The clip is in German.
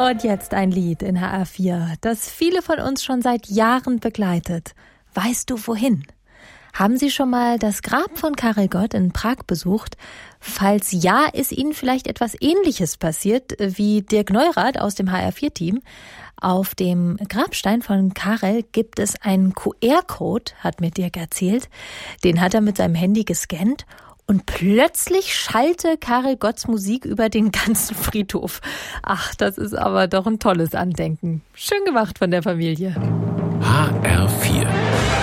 Und jetzt ein Lied in HR4, das viele von uns schon seit Jahren begleitet. Weißt du wohin? Haben Sie schon mal das Grab von Karel Gott in Prag besucht? Falls ja, ist Ihnen vielleicht etwas Ähnliches passiert wie Dirk Neurath aus dem HR4-Team. Auf dem Grabstein von Karel gibt es einen QR-Code, hat mir Dirk erzählt. Den hat er mit seinem Handy gescannt. Und plötzlich schallte Karel Gotts Musik über den ganzen Friedhof. Ach, das ist aber doch ein tolles Andenken. Schön gemacht von der Familie. HR4